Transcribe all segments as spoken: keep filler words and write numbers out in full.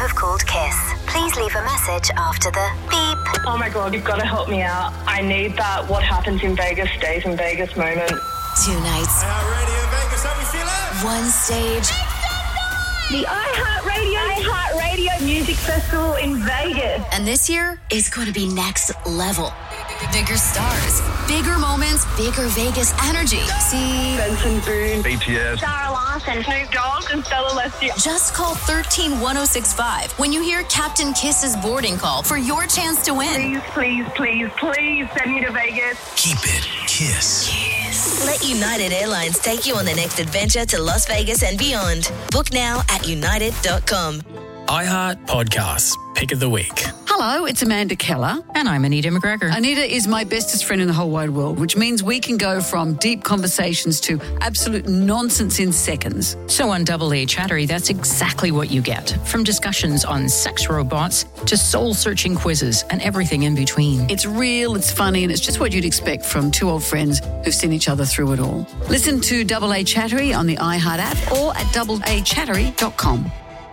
have called Kiss. Please leave a message after the beep. Oh my God, you've got to help me out. I need that what happens in Vegas stays in Vegas moment. Two nights. iHeartRadio Vegas, how we feeling? One stage. The iHeartRadio iHeartRadio Music Festival in Vegas. And this year is going to be next level. Bigger stars, bigger moments, bigger Vegas energy. See Benson Boone, B T S, Sarah Larson, Snoop Dogg, and Stella Leslie. just call one three one zero six five when you hear Captain Kiss's boarding call for your chance to win. Please, please, please, please send me to Vegas. keep it Kiss. Let United Airlines take you on the next adventure to Las Vegas and beyond. Book now at united dot com. iHeart Podcasts, Pick of the Week. Hello, it's Amanda Keller. And I'm Anita McGregor. Anita is my bestest friend in the whole wide world, which means we can go from deep conversations to absolute nonsense in seconds. So on Double A Chattery, that's exactly what you get. From discussions on sex robots to soul-searching quizzes and everything in between. It's real, it's funny, and it's just what you'd expect from two old friends who've seen each other through it all. Listen to Double A Chattery on the iHeart app or at double a chattery dot com.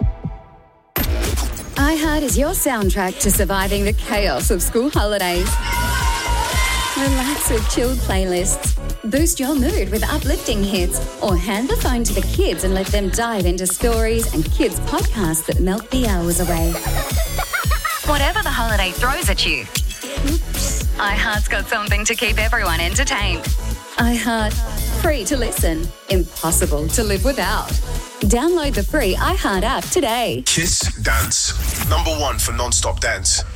iHeart is your soundtrack to surviving the chaos of school holidays. Relax with chilled playlists. Boost your mood with uplifting hits. Or hand the phone to the kids and let them dive into stories and kids' podcasts that melt the hours away. Whatever the holiday throws at you, iHeart's got something to keep everyone entertained. iHeart. Free to listen. Impossible to live without. Download the free iHeart app today. Kiss Dance. Number one for non-stop dance.